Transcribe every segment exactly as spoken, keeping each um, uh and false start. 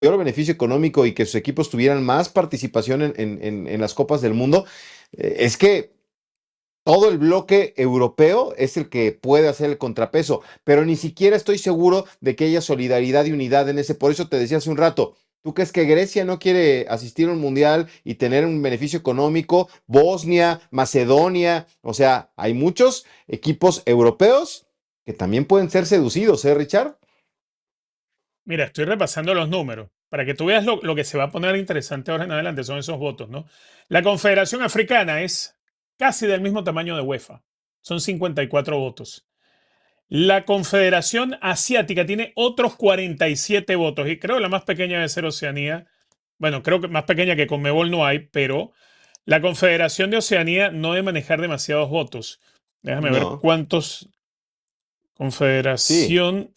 mayor beneficio económico y que sus equipos tuvieran más participación en, en- en- en las Copas del Mundo, eh, es que todo el bloque europeo es el que puede hacer el contrapeso, pero ni siquiera estoy seguro de que haya solidaridad y unidad en ese. Por eso te decía hace un rato, ¿tú crees que Grecia no quiere asistir a un mundial y tener un beneficio económico? Bosnia, Macedonia, o sea, hay muchos equipos europeos que también pueden ser seducidos, ¿eh, Richard? Mira, estoy repasando los números para que tú veas lo, lo que se va a poner interesante ahora en adelante, son esos votos, ¿no? La Confederación Africana es casi del mismo tamaño de UEFA, son cincuenta y cuatro votos. La Confederación Asiática tiene otros cuarenta y siete votos y creo que la más pequeña debe ser Oceanía. Bueno, creo que más pequeña que Conmebol no hay, pero la Confederación de Oceanía no debe manejar demasiados votos. Déjame ver No, cuántos. sí, Confederación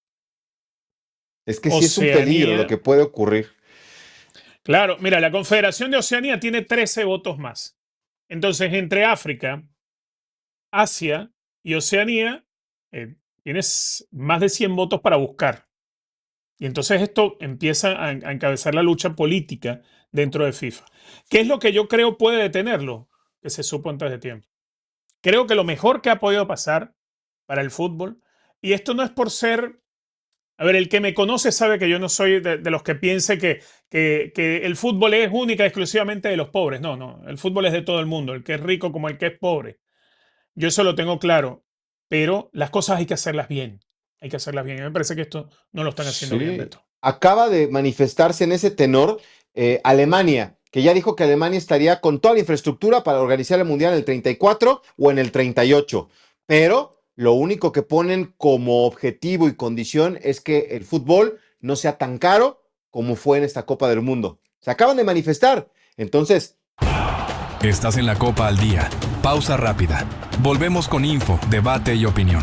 es que sí es un peligro lo que Oceanía. puede ocurrir. Claro, mira, la Confederación de Oceanía tiene trece votos más. Entonces, entre África, Asia y Oceanía, eh, tienes más de cien votos para buscar. Y entonces esto empieza a, a encabezar la lucha política dentro de FIFA. ¿Qué es lo que yo creo puede detenerlo? Que se supo antes de tiempo. Creo que lo mejor que ha podido pasar para el fútbol, y esto no es por ser, a ver, el que me conoce sabe que yo no soy de, de los que piense que, que, que el fútbol es única y exclusivamente de los pobres. No, no, el fútbol es de todo el mundo, el que es rico como el que es pobre. Yo eso lo tengo claro, pero las cosas hay que hacerlas bien. Hay que hacerlas bien. Y me parece que esto no lo están haciendo bien, Sí, Beto. acaba de manifestarse en ese tenor eh, Alemania, que ya dijo que Alemania estaría con toda la infraestructura para organizar el Mundial en el treinta y cuatro o en el treinta y ocho, pero lo único que ponen como objetivo y condición es que el fútbol no sea tan caro como fue en esta Copa del Mundo. Se acaban de manifestar, entonces Estás en la Copa al Día. Pausa rápida. Volvemos con info, debate y opinión.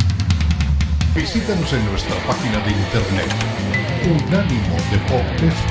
Visítanos en nuestra página de internet unánimo deportes